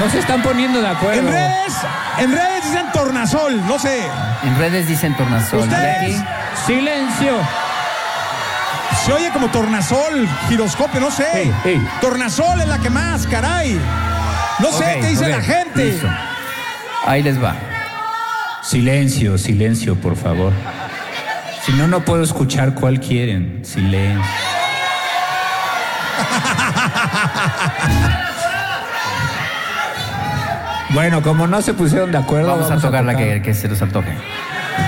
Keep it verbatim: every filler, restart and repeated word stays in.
No se están poniendo de acuerdo. En redes, en redes dicen tornasol, no sé. En redes dicen tornasol. ¿Ustedes? ¿Y aquí? Silencio. Se oye como tornasol, giroscopio, no sé. Ey, ey. Tornasol es la que más, caray. No sé Ok, qué dice ok, la gente. listo. Ahí les va. Silencio, silencio, por favor. Si no, no puedo escuchar cuál quieren. Silencio. Bueno, como no se pusieron de acuerdo, Vamos, a tocar la que, que se los antoje.